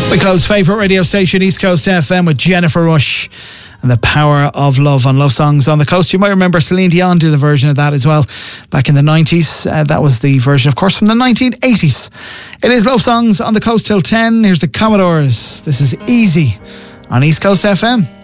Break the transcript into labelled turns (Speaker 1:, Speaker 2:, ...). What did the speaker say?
Speaker 1: We close favourite radio station, East Coast FM, with Jennifer Rush and The Power of Love on Love Songs on the Coast. You might remember Celine Dion did a version of that as well back in the 90s. That was the version, of course, from the 1980s. It is Love Songs on the Coast till 10. Here's the Commodores. This is Easy on East Coast FM.